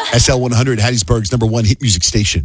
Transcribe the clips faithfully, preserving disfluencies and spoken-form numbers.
S L one hundred, Hattiesburg's number one hit music station.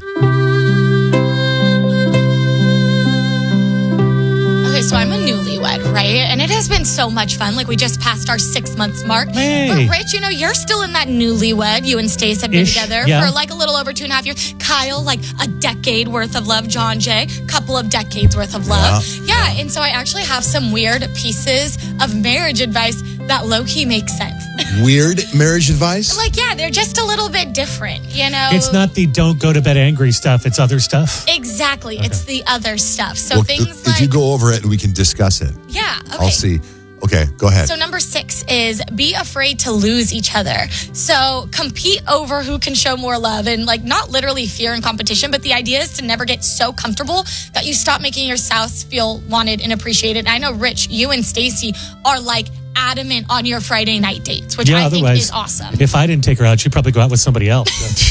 Okay, so I'm a newlywed, right? And it has been so much fun. Like, we just passed our six months mark. Hey. But, Rich, you know, you're still in that newlywed. You and Stace have been Ish, together yeah. for like a little over two and a half years. Kyle, like a decade worth of love. John Jay, couple of decades worth of love. Yeah. yeah, and so I actually have some weird pieces of marriage advice that low-key makes sense. Weird marriage advice? Like, yeah, they're just a little bit different, you know? It's not the don't go to bed angry stuff. It's other stuff. Exactly. Okay. It's the other stuff. So well, things if like... If you go over it, we can discuss it. Yeah, okay. I'll see. Okay, go ahead. So number six is be afraid to lose each other. So compete over who can show more love, and like not literally fear and competition, but the idea is to never get so comfortable that you stop making your spouse feel wanted and appreciated. I know, Rich, you and Stacy are like adamant on your Friday night dates, which yeah, I think is otherwise, awesome. If I didn't take her out, she'd probably go out with somebody else.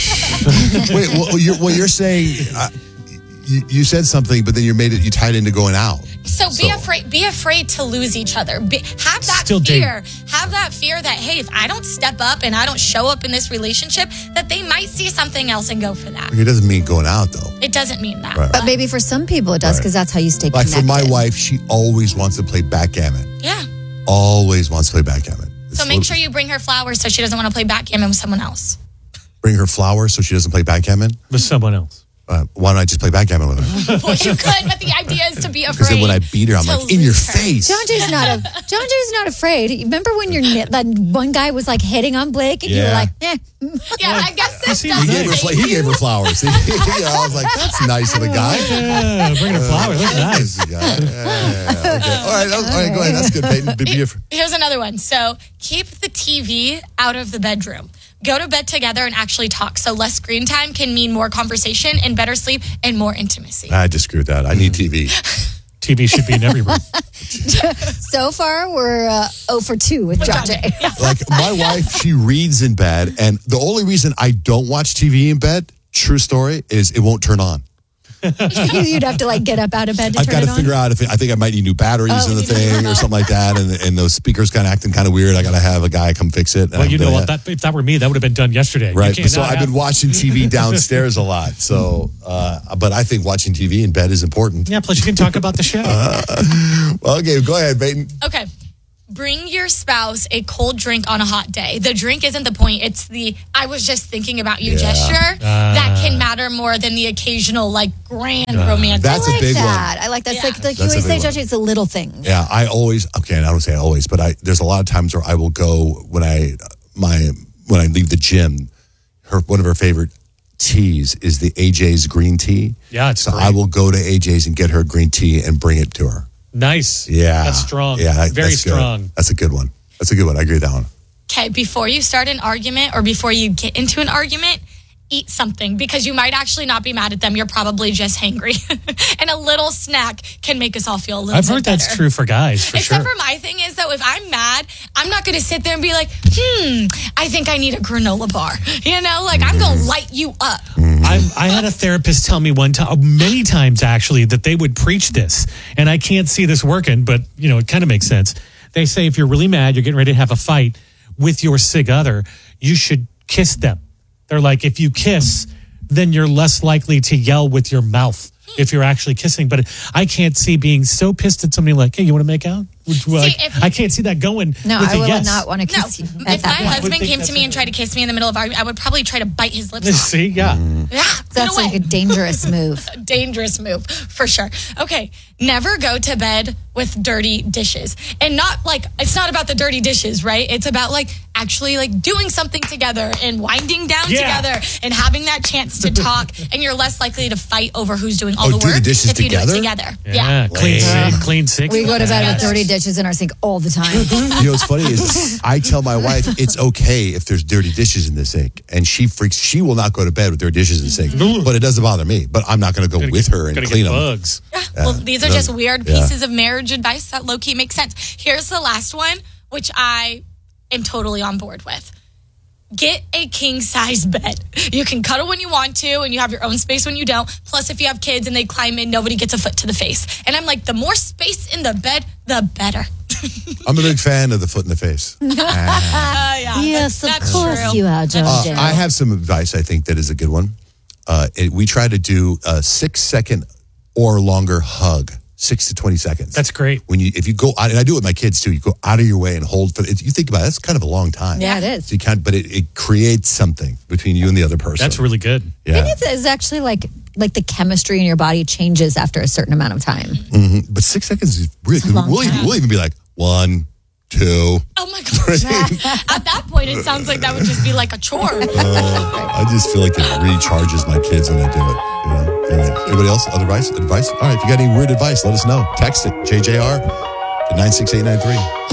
Wait, well, you're, well, you're saying uh, you, you said something, but then you made it. You tied it into going out. So be So- afraid. Be afraid to lose each other. Be, have that Still fear. Have that fear that hey, if I don't step up and I don't show up in this relationship, that they might see something else and go for that. It doesn't mean going out, though. It doesn't mean that. Right. But maybe for some people it does, Right. because that's how you stay Like connected. for my wife, she always wants to play backgammon. Yeah. Always wants to play backgammon. It's So make sure you bring her flowers so she doesn't want to play backgammon with someone else. Bring her flowers so she doesn't play backgammon. With someone else. Uh, why don't I just play backgammon with her? Well, you could, but the idea is to be afraid. Because then when I beat her, I'm to like, in your lose her. face. John Jay's not a John Jay's not afraid. Remember when your that one guy was like hitting on Blake and you were Yeah. like, eh. Yeah, I guess this He He doesn't gave her, make fla- he you- gave her flowers. yeah, I was like, that's nice of the guy. Yeah, bringing her flowers. That's nice. Nice guy. Yeah, yeah, yeah. Okay. All right, all right, go ahead. That's good, Peyton. Be, be af- Here's another one. So keep the T V out of the bedroom. Go to bed together and actually talk. So less screen time can mean more conversation and better sleep and more intimacy. I just screwed that. I need T V. T V should be in every room. So far we're uh, oh for two with John Jay. Like my wife, she reads in bed, and the only reason I don't watch T V in bed, true story, is it won't turn on. You'd have to like get up out of bed to I've turn got it to on. figure out if it, I think I might need new batteries Oh, in the you need to thing turn it or on. something like that, and and those speakers kind of acting kind of weird. I got to have a guy come fix it. Well, you know Yeah. what? That, if that were me, that would have been done yesterday. You Right. can't So not I've have- been watching T V downstairs a lot. So, uh, but I think watching T V in bed is important. Yeah, plus you can talk about the show. Well, okay, go ahead, Peyton. Okay. Bring your spouse a cold drink on a hot day. The drink isn't the point. It's the I was just thinking about you Yeah. gesture that can matter more than the occasional like grand romantic. That's I a like big one. that. I like that. Yeah. Like, like you That's a always say, big John one. Jay, it's the little things. Yeah, I always okay. I don't say always, but I there's a lot of times where I will go when I my when I leave the gym. Her one of her favorite teas is the A J's green tea. Yeah, it's so great. I will go to A J's and get her green tea and bring it to her. Nice. Yeah, That's strong. Yeah, that- Very that's good. strong. That's a good one. That's a good one. I agree with that one. Okay, before you start an argument or before you get into an argument, eat something because you might actually not be mad at them. You're probably just hangry. And a little snack can make us all feel a little I've bit heard that's better. true for guys, for Except sure. for my thing is, though, if I'm mad, I'm not going to sit there and be like, hmm, I think I need a granola bar. You know, like I'm going to light you up. I, I had a therapist tell me one time, many times actually, that they would preach this. And I can't see this working, but, you know, it kind of makes sense. They say if you're really mad, you're getting ready to have a fight with your sig other, you should kiss them. They're like, if you kiss, then you're less likely to yell with your mouth if you're actually kissing. But I can't see being so pissed at somebody like, hey, you want to make out? Would you, like, if- I can't see that going No, with I a would yes. not want to No, kiss you if at my that point. husband think came that's to me a- and tried to kiss me in the middle of argument, I would probably try to bite his lips off. See, yeah. Yeah, That's get like a away. dangerous move. Dangerous move for sure. Okay, never go to bed with dirty dishes. And not like, it's not about the dirty dishes, right? It's about like actually like doing something together and winding down Yeah. together and having that chance to talk. And you're less likely to fight over who's doing all Oh, the do the work dishes if you do together? it together. Yeah, Yeah. clean Lame. sink, clean sink. We go to bed with Together. dirty dishes in our sink all the time. You know what's funny is I tell my wife it's okay if there's dirty dishes in the sink, and she freaks. She will not go to bed with dirty dishes in the sink, but it doesn't bother me. But I'm not going to go Gonna with get- her and gonna clean get them. bugs. Well, these are Yeah. just weird Yeah. pieces of marriage advice that low-key makes sense. Here's the last one, which I am totally on board with. Get a king-size bed. You can cuddle when you want to, and you have your own space when you don't. Plus, if you have kids and they climb in, nobody gets a foot to the face. And I'm like, the more space in the bed, the better. I'm a big fan of the foot in the face. Uh, yeah, Yes, that's, of that's course true. you are, John Uh, Jay. I have some advice I think that is a good one. Uh, it, we try to do a six second or longer hug, six to twenty seconds. That's great. When you, if you go out, and I do it with my kids too, you go out of your way and hold for it. You think about it, that's kind of a long time. Yeah, it is. So you can't, but it, it creates something between you and the other person. That's really good. I yeah. think it's, it's actually like like the chemistry in your body changes after a certain amount of time. Mm-hmm. But six seconds is really, It's a long we'll, even, time. we'll even be like, one, two. Oh my gosh. At that point, it sounds like that would just be like a chore. I just feel like it recharges my kids when I do it. You know? Anyway, anybody else? Other advice? Advice? All right. If you got any weird advice, let us know. Text it. J J R to nine six eight nine three.